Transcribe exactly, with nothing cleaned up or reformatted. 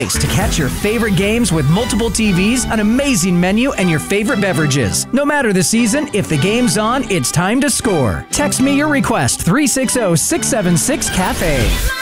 to catch your favorite games with multiple T Vs, an amazing menu, and your favorite beverages. No matter the season, if the game's on, it's time to score. Text me your request, three six zero, six seven six, C A F E.